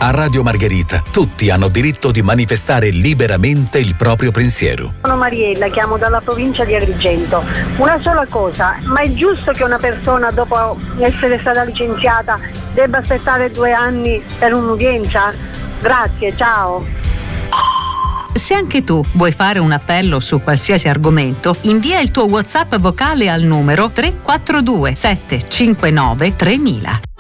A Radio Margherita tutti hanno diritto di manifestare liberamente il proprio pensiero. Sono Mariella, chiamo dalla provincia di Agrigento. Una sola cosa, ma è giusto che una persona dopo essere stata licenziata debba aspettare 2 anni per un'udienza? Grazie, ciao. Se anche tu vuoi fare un appello su qualsiasi argomento, invia il tuo WhatsApp vocale al numero 342 759 3000.